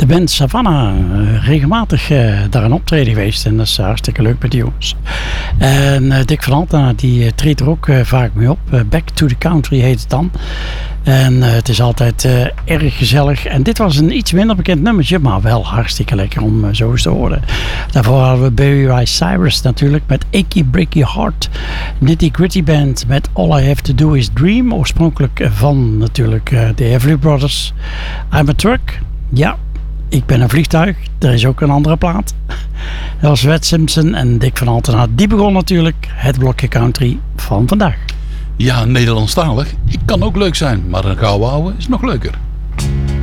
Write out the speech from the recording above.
de band Savannah regelmatig daar een optreden geweest. En dat is hartstikke leuk met die jongens. En Dick van Altena die treedt er ook vaak mee op. Back to the Country heet het dan. En het is altijd erg gezellig. En dit was een iets minder bekend nummertje, maar wel hartstikke lekker om zo eens te horen. Daarvoor hadden we Barry Rice Cyrus natuurlijk met Achy Breaky Heart. Nitty Gritty Band met All I Have To Do Is Dream. Oorspronkelijk van natuurlijk de Everly Brothers. I'm a Truck. Ja, ik ben een vliegtuig. Er is ook een andere plaat. Dat was Wet Simpson en Dick van Altena. Die begon natuurlijk het blokje country van vandaag. Ja, Nederlandstalig. Ik kan ook leuk zijn, maar een gouden ouwe is nog leuker.